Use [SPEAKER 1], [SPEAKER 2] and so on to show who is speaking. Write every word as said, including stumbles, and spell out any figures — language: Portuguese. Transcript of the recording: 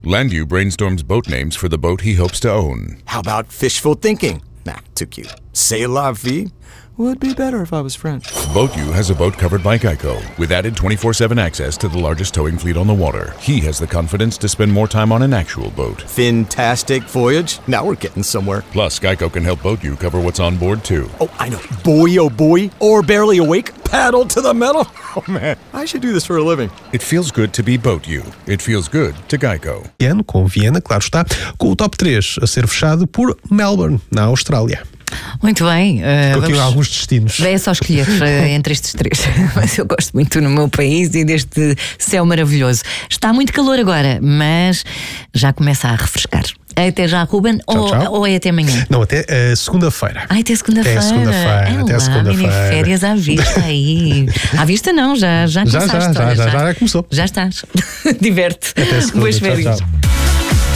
[SPEAKER 1] Landu brainstorms boat names for the boat he hopes to own.
[SPEAKER 2] How about fishful thinking? Nah, too cute. C'est la vie would be better if I was French.
[SPEAKER 1] BoatU has a boat covered by Geico, with added twenty-four seven access to the largest towing fleet on the water. He has the confidence to spend more time on an actual boat.
[SPEAKER 2] Fantastic voyage. Now we're getting somewhere.
[SPEAKER 1] Plus, Geico can help BoatU cover what's on board, too.
[SPEAKER 2] Oh, I know. Boy, oh boy. Or barely awake. Paddle to the metal. Oh, man. I should do this for a living.
[SPEAKER 1] It feels good to be BoatU. It feels good to Geico.
[SPEAKER 3] Ano com Viena, claro está, com o top três a ser fechado por Melbourne, na Austrália.
[SPEAKER 4] Muito bem. Uh,
[SPEAKER 3] Continuam
[SPEAKER 4] vamos...
[SPEAKER 3] alguns destinos.
[SPEAKER 4] É só escolher uh, entre estes três. Mas eu gosto muito do meu país e deste céu maravilhoso. Está muito calor agora, mas já começa a refrescar. Até já, Ruben?
[SPEAKER 3] Tchau,
[SPEAKER 4] ou,
[SPEAKER 3] tchau.
[SPEAKER 4] ou é até amanhã?
[SPEAKER 3] Não, até uh, segunda-feira.
[SPEAKER 4] Ah, até segunda-feira.
[SPEAKER 3] Até segunda-feira.
[SPEAKER 4] É
[SPEAKER 3] Até
[SPEAKER 4] lá,
[SPEAKER 3] segunda-feira.
[SPEAKER 4] mini férias à vista aí. À vista não, já, já
[SPEAKER 3] Já,
[SPEAKER 4] começaste.
[SPEAKER 3] já, já,
[SPEAKER 4] olha,
[SPEAKER 3] já, já começou.
[SPEAKER 4] Já estás. Diverte.
[SPEAKER 3] Até segunda.
[SPEAKER 4] Boas
[SPEAKER 3] Tchau,
[SPEAKER 4] férias.
[SPEAKER 3] tchau.